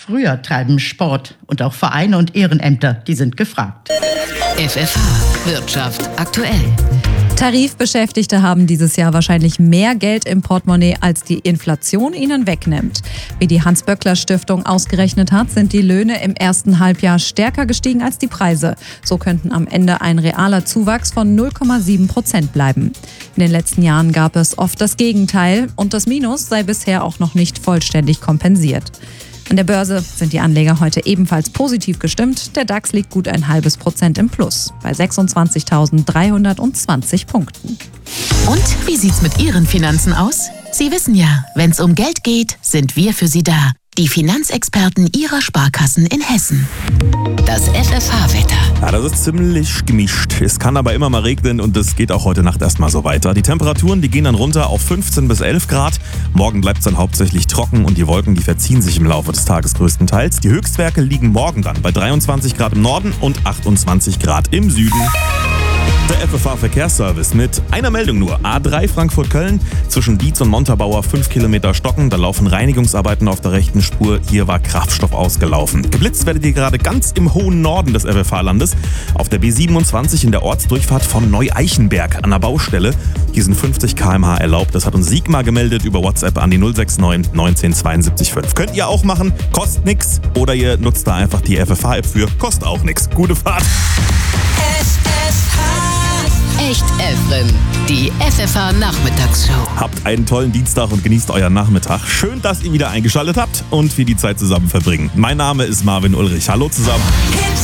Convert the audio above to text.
früher treiben Sport und auch Vereine und Ehrenämter, die sind gefragt. FFH Wirtschaft aktuell. Tarifbeschäftigte haben dieses Jahr wahrscheinlich mehr Geld im Portemonnaie, als die Inflation ihnen wegnimmt. Wie die Hans-Böckler-Stiftung ausgerechnet hat, sind die Löhne im ersten Halbjahr stärker gestiegen als die Preise. So könnten am Ende ein realer Zuwachs von 0,7% bleiben. In den letzten Jahren gab es oft das Gegenteil und das Minus sei bisher auch noch nicht vollständig kompensiert. An der Börse sind die Anleger heute ebenfalls positiv gestimmt. Der DAX liegt gut 0,5% im Plus, bei 26.320 Punkten. Und wie sieht's mit Ihren Finanzen aus? Sie wissen ja, wenn's um Geld geht, sind wir für Sie da. Die Finanzexperten Ihrer Sparkassen in Hessen. Das FFH-Wetter. Ja, das ist ziemlich gemischt. Es kann aber immer mal regnen und es geht auch heute Nacht erstmal so weiter. Die Temperaturen, die gehen dann runter auf 15 bis 11 Grad. Morgen bleibt es dann hauptsächlich trocken und die Wolken, die verziehen sich im Laufe des Tages größtenteils. Die Höchstwerte liegen morgen dann bei 23 Grad im Norden und 28 Grad im Süden. Der FFH-Verkehrsservice mit einer Meldung nur. A3 Frankfurt-Köln, zwischen Dietz und Montabaur 5 Kilometer stocken. Da laufen Reinigungsarbeiten auf der rechten Spur. Hier war Kraftstoff ausgelaufen. Geblitzt werdet ihr gerade ganz im hohen Norden des FFH-Landes. Auf der B27 in der Ortsdurchfahrt von Neu-Eichenberg an der Baustelle. Hier sind 50 km/h erlaubt. Das hat uns Sigmar gemeldet über WhatsApp an die 069 19 72 5. Könnt ihr auch machen, kostet nix. Oder ihr nutzt da einfach die FFH-App für, kostet auch nix. Gute Fahrt. Echt Evren, die FFH-Nachmittagsshow. Habt einen tollen Dienstag und genießt euren Nachmittag. Schön, dass ihr wieder eingeschaltet habt und wir die Zeit zusammen verbringen. Mein Name ist Marvin Ulrich. Hallo zusammen.